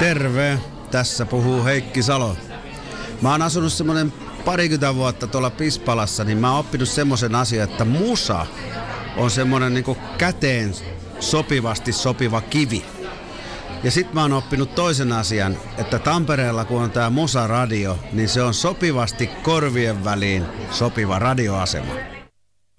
Terve, tässä puhuu Heikki Salo. Mä oon asunut semmonen 20 vuotta tuolla Pispalassa, niin mä oon oppinut semmoisen asian, että musa on semmonen niinku käteen sopivasti sopiva kivi. Ja sit mä oon oppinut toisen asian, että Tampereella kun on tää Musa Radio, niin se on sopivasti korvien väliin sopiva radioasema.